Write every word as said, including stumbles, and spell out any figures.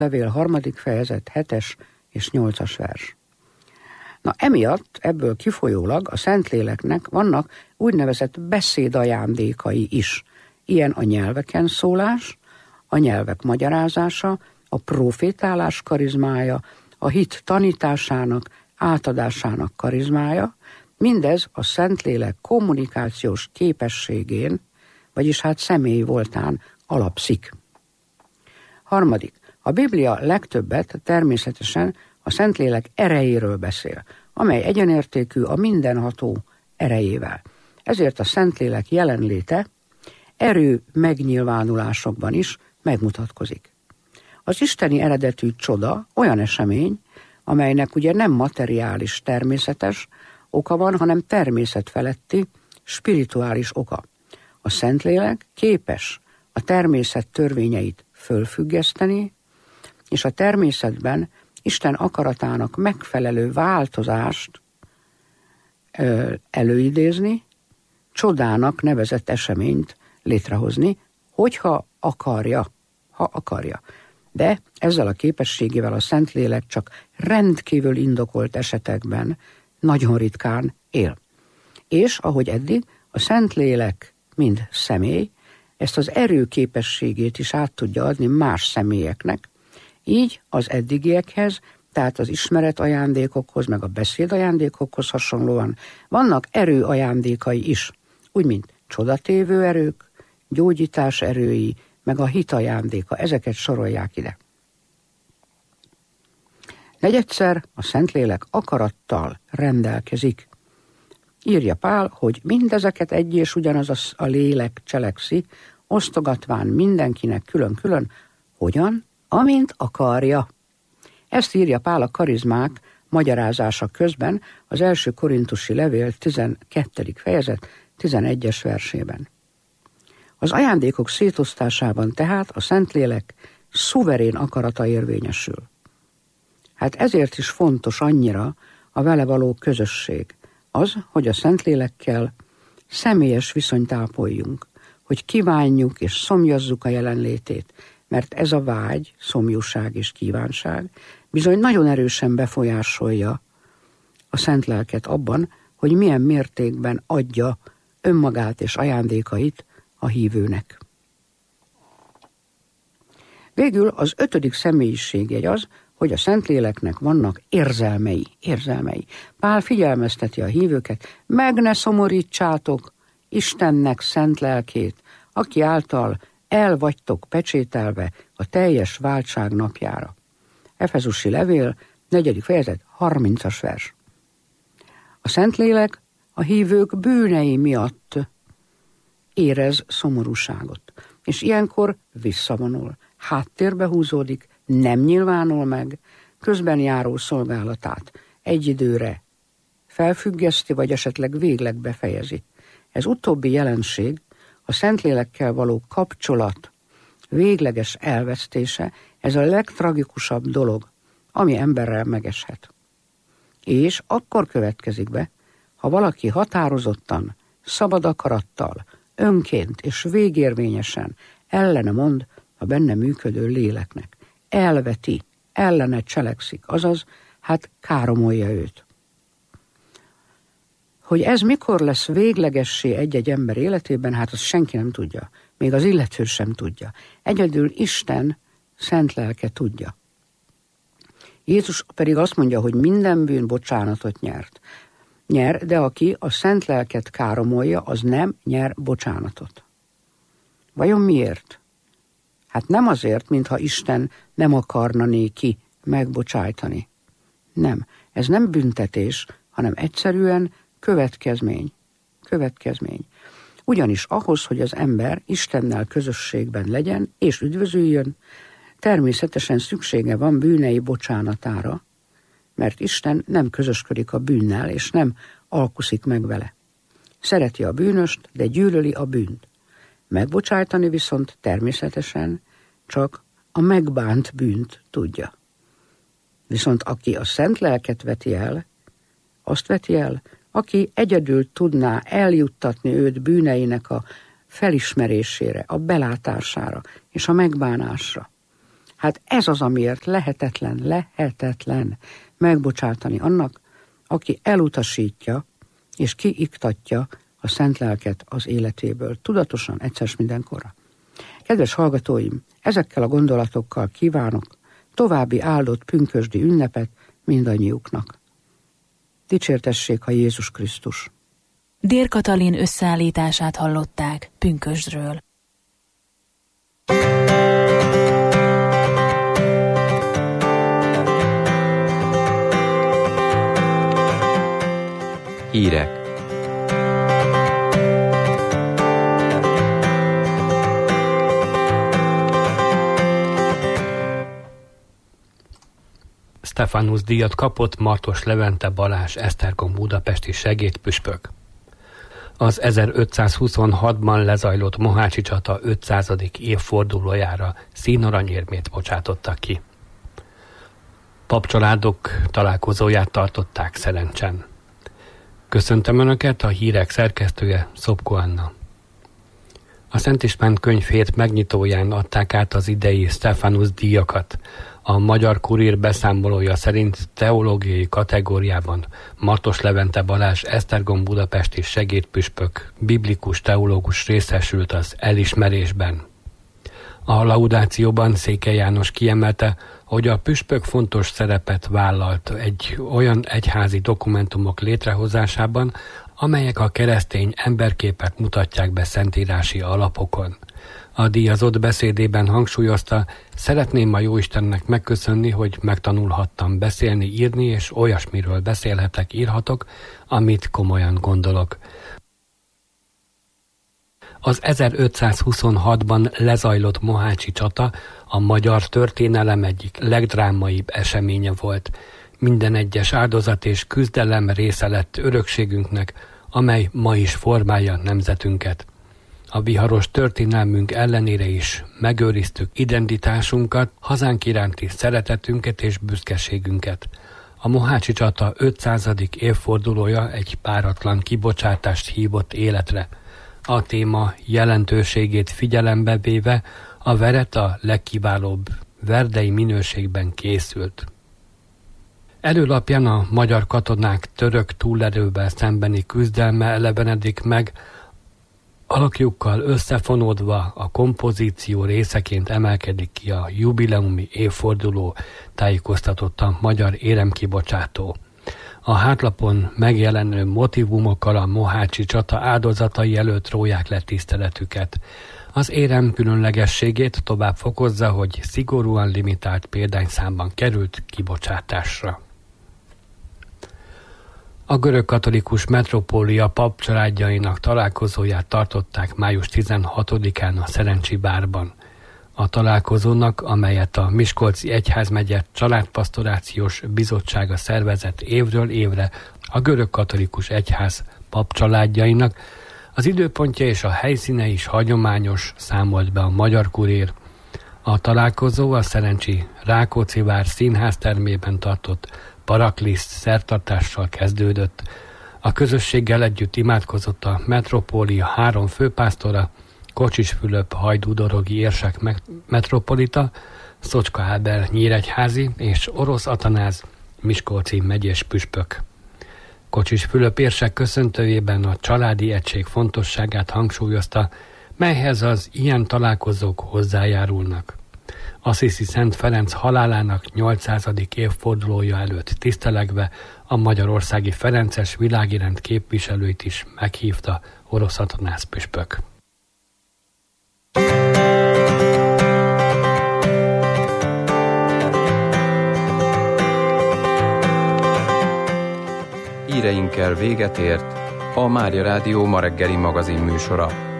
levél harmadik fejezet hetes és nyolcas vers. Na emiatt, ebből kifolyólag a Szentléleknek vannak úgynevezett beszédajándékai is. Ilyen a nyelveken szólás, a nyelvek magyarázása, a profétálás karizmája, a hit tanításának, átadásának karizmája, mindez a Szentlélek kommunikációs képességén, vagyis hát személyi voltán alapszik. Harmadik, a Biblia legtöbbet természetesen a Szentlélek erejéről beszél, amely egyenértékű a mindenható erejével. Ezért a Szentlélek jelenléte erő megnyilvánulásokban is megmutatkozik. Az isteni eredetű csoda olyan esemény, amelynek ugye nem materiális, természetes oka van, hanem természetfeletti, spirituális oka. A Szentlélek képes a természet törvényeit fölfüggeszteni, és a természetben Isten akaratának megfelelő változást ö, előidézni, csodának nevezett eseményt létrehozni, hogyha akarja, ha akarja. De ezzel a képességével a Szentlélek csak rendkívül indokolt esetekben nagyon ritkán él. És ahogy eddig, a Szentlélek, mint személy, ezt az erő képességét is át tudja adni más személyeknek, így az eddigiekhez, tehát az ismeret ajándékokhoz, meg a beszéd ajándékokhoz hasonlóan vannak erő ajándékai is, úgy mint csodatévő erők, gyógyítás erői, meg a hit ajándéka, ezeket sorolják ide. Negyedszer a Szentlélek akarattal rendelkezik. Írja Pál, hogy mindezeket egy és ugyanaz a, a lélek cselekszi, osztogatván mindenkinek külön-külön, hogyan? Amint akarja. Ezt írja Pál a karizmák magyarázása közben az első korintusi levél tizenkettedik fejezet tizenegyes versében. Az ajándékok szétosztásában tehát a Szentlélek szuverén akarata érvényesül. Hát ezért is fontos annyira a vele való közösség. Az, hogy a Szentlélekkel személyes viszonyt ápoljunk, hogy kívánjuk és szomjazzuk a jelenlétét, mert ez a vágy, szomjúság és kívánság bizony nagyon erősen befolyásolja a Szent Lelket abban, hogy milyen mértékben adja önmagát és ajándékait a hívőnek. Végül az ötödik személyiségjegy az, hogy a Szentléleknek vannak érzelmei, érzelmei. Pál figyelmezteti a hívőket, meg ne szomorítsátok Istennek szent lelkét, aki által el vagytok pecsételve a teljes váltság napjára. Efezusi levél, negyedik fejezet, harmincas vers. A Szentlélek a hívők bűnei miatt érez szomorúságot, és ilyenkor visszavonul, háttérbe húzódik, nem nyilvánul meg, közben járó szolgálatát egy időre felfüggeszti, vagy esetleg végleg befejezi. Ez utóbbi jelenség, a Szentlélekkel való kapcsolat végleges elvesztése, ez a legtragikusabb dolog, ami emberrel megeshet. És akkor következik be, ha valaki határozottan, szabad akarattal, önként és végérvényesen ellene mond a benne működő léleknek. Elveti, ellene cselekszik, azaz, hát káromolja őt. Hogy ez mikor lesz véglegessé egy-egy ember életében, hát azt senki nem tudja. Még az illető sem tudja. Egyedül Isten szent lelke tudja. Jézus pedig azt mondja, hogy minden bűn bocsánatot nyert. Nyer, de aki a szent lelket káromolja, az nem nyer bocsánatot. Vajon miért? Hát nem azért, mintha Isten nem akarna néki megbocsájtani. Nem, ez nem büntetés, hanem egyszerűen következmény. Következmény. Ugyanis ahhoz, hogy az ember Istennel közösségben legyen és üdvözüljön, természetesen szüksége van bűnei bocsánatára, mert Isten nem közösködik a bűnnel, és nem alkuszik meg vele. Szereti a bűnöst, de gyűlöli a bűnt. Megbocsájtani viszont természetesen csak a megbánt bűnt tudja. Viszont aki a szent lelket veti el, azt veti el, aki egyedül tudná eljuttatni őt bűneinek a felismerésére, a belátására és a megbánásra. Hát ez az, amiért lehetetlen, lehetetlen megbocsátani annak, aki elutasítja és kiiktatja a szent lelket az életéből, tudatosan, egyszer mindenkorra. Kedves hallgatóim, ezekkel a gondolatokkal kívánok további áldott pünkösdi ünnepet mindannyiuknak. Dicsértessék a Jézus Krisztus! Dér Katalin összeállítását hallották pünkösdről. Hírek. Stephanus díjat kapott Martos Levente Balázs Esztergom budapesti segédpüspök. Az ezerötszázhuszonhatban lezajlott mohácsi csata ötszázadik évfordulójára színaranyérmét bocsátottak ki. Papcsaládok találkozóját tartották Szerencsen. Köszöntöm Önöket, a hírek szerkesztője Szopko Anna. A Szent István könyv hét megnyitóján adták át az idei Stephanus díjakat. A Magyar Kurír beszámolója szerint teológiai kategóriában Martos Levente Balázs Esztergom budapesti segédpüspök, biblikus teológus részesült az elismerésben. A laudációban Székely János kiemelte, hogy a püspök fontos szerepet vállalt egy olyan egyházi dokumentumok létrehozásában, amelyek a keresztény emberképet mutatják be szentírási alapokon. A díjazott beszédében hangsúlyozta, szeretném a Jóistennek megköszönni, hogy megtanulhattam beszélni, írni, és olyasmiről beszélhetek, írhatok, amit komolyan gondolok. Az ezerötszázhuszonhatban lezajlott mohácsi csata a magyar történelem egyik legdrámaibb eseménye volt. Minden egyes áldozat és küzdelem része lett örökségünknek, amely ma is formálja nemzetünket. A viharos történelmünk ellenére is megőriztük identitásunkat, hazánk iránti szeretetünket és büszkeségünket. A mohácsi csata ötszázadik évfordulója egy páratlan kibocsátást hívott életre. A téma jelentőségét figyelembe véve a veret a legkiválóbb verdei minőségben készült. Előlapján a magyar katonák török túlerővel szembeni küzdelme elevenedik meg, alakjukkal összefonódva a kompozíció részeként emelkedik ki a jubileumi évforduló, tájékoztatott a magyar éremkibocsátó. A hátlapon megjelenő motivumokkal a mohácsi csata áldozatai előtt róják le tiszteletüket. Az érem különlegességét tovább fokozza, hogy szigorúan limitált példányszámban került kibocsátásra. A görögkatolikus metropólia pap családjainak találkozóját tartották május tizenhatodikán a Szerencsi Bárban. A találkozónak, amelyet a Miskolci Egyházmegye Családpastorációs Bizottsága szervezett évről évre a görögkatolikus egyház pap családjainak, az időpontja és a helyszíne is hagyományos, számolt be a Magyar Kurír. A találkozó a szerencsi Rákóczi vár színháztermében tartott Parakliszt szertartással kezdődött. A közösséggel együtt imádkozott a metropólia három főpásztora, Kocsis Fülöp hajdúdorogi érsek metropolita, Szocska Ábel nyíregyházi és Orosz Atanáz miskolci megyés püspök. Kocsis Fülöp érsek köszöntőjében a családi egység fontosságát hangsúlyozta, melyhez az ilyen találkozók hozzájárulnak. Assisi Szent Ferenc halálának nyolcszázadik évfordulója előtt tisztelegve a magyarországi ferences világirend képviselőit is meghívta Orosz Atanáz püspök. Híreinkkel véget ért a Mária Rádió ma reggeli magazin műsora.